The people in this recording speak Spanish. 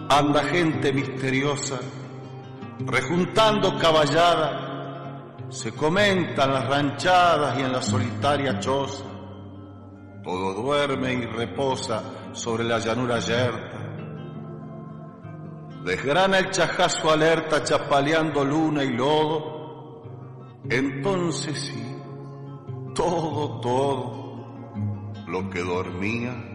anda gente misteriosa, rejuntando caballada, se comentan las ranchadas y en la solitaria choza, todo duerme y reposa sobre la llanura yerta. Desgrana el chajazo alerta chapaleando luna y lodo, entonces sí, todo lo que dormía